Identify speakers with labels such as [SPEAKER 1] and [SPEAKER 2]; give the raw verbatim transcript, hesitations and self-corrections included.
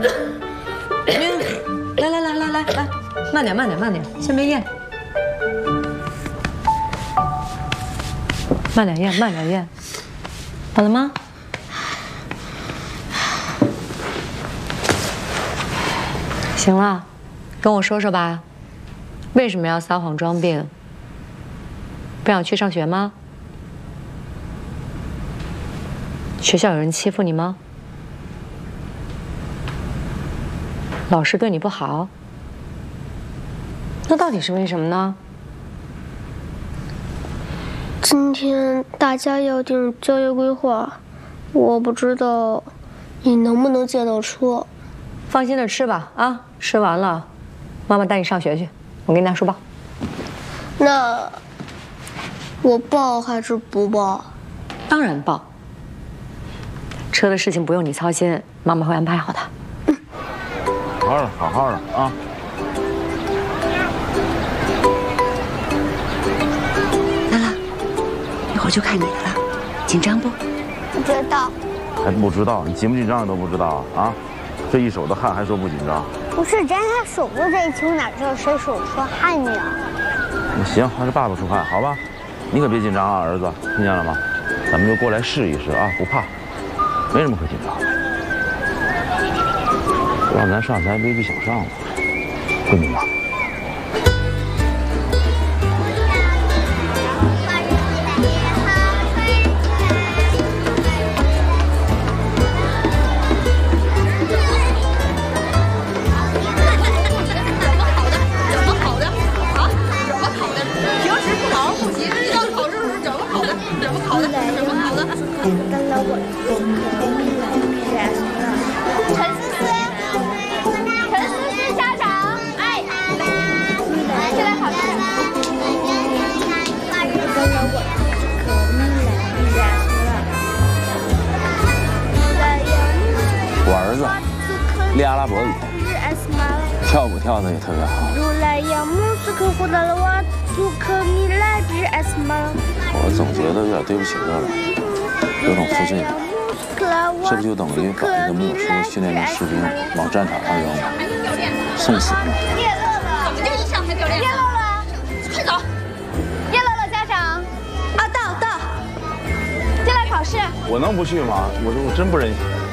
[SPEAKER 1] 来来来来来来，慢点慢点慢点，先别咽。慢点咽，慢点咽。好了吗？行了，跟我说说吧，为什么要撒谎装病？不想去上学吗？学校有人欺负你吗？老师对你不好？那到底是为什么呢？
[SPEAKER 2] 今天大家要定交接规划，我不知道你能不能借到车。
[SPEAKER 1] 放心的吃吧，啊，吃完了，妈妈带你上学去。我给你拿书包。
[SPEAKER 2] 那我报还是不报？
[SPEAKER 1] 当然报。车的事情不用你操心，妈妈会安排好的。
[SPEAKER 3] 嗯，好好的，好好的啊。
[SPEAKER 4] 拉拉，一会儿就看你的了，紧张不？
[SPEAKER 2] 不知道。
[SPEAKER 3] 还不知道？你紧不紧张你都不知道啊？这一手的汗还说不紧张？
[SPEAKER 2] 不是，咱俩手过这一球，哪知道谁手出汗呢？
[SPEAKER 3] 那行，那是爸爸出汗，好吧？你可别紧张啊，儿子，听见了吗？咱们就过来试一试啊，不怕，没什么可紧张的。不让咱上，咱未必想上了，会明白？练阿拉伯语，跳舞跳的也特别好。我总觉得有点对不起乐乐，有种负罪感。这不就等于把一个没有受过训练的士兵往战场上扔，送死吗？
[SPEAKER 5] 叶乐乐，怎么就一上台表演？叶乐乐，快走！叶乐乐家长，啊，到到，进来考试。
[SPEAKER 3] 我能不去吗？我我真不忍心。